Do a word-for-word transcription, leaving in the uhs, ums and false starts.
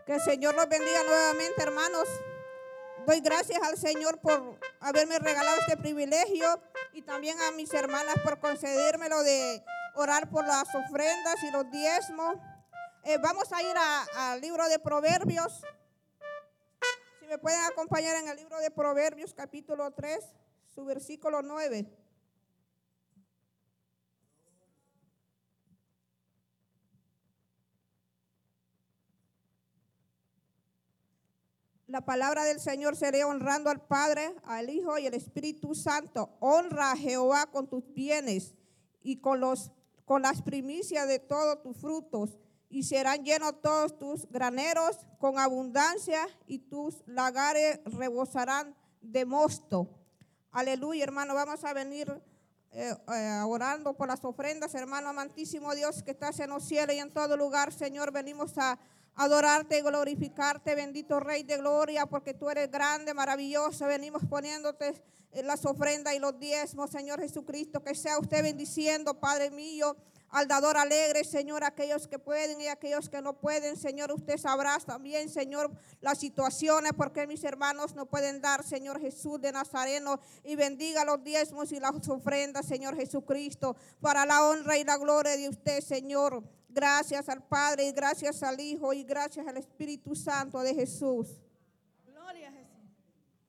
Que el Señor los bendiga nuevamente, hermanos. Doy gracias al Señor por haberme regalado este privilegio y también a mis hermanas por concedérmelo de orar por las ofrendas y los diezmos. Eh, vamos a ir al libro de Proverbios. Si me pueden acompañar en el libro de Proverbios, capítulo tres, su versículo nueve. La palabra del Señor se lee honrando al Padre, al Hijo y al Espíritu Santo. Honra a Jehová con tus bienes y con, los, con las primicias de todos tus frutos, y serán llenos todos tus graneros con abundancia, y tus lagares rebosarán de mosto. Aleluya, hermano. Vamos a venir eh, eh, orando por las ofrendas, hermano amantísimo Dios que estás en los cielos y en todo lugar. Señor, venimos a adorarte y glorificarte, bendito Rey de Gloria, porque tú eres grande, maravilloso. Venimos poniéndote las ofrendas y los diezmos, Señor Jesucristo. Que sea usted bendiciendo, Padre mío, al dador alegre, Señor, aquellos que pueden y aquellos que no pueden. Señor, usted sabrá también, Señor, las situaciones, porque mis hermanos no pueden dar, Señor Jesús de Nazareno. Y bendiga los diezmos y las ofrendas, Señor Jesucristo, para la honra y la gloria de usted, Señor. Gracias al Padre y gracias al Hijo y gracias al Espíritu Santo de Jesús.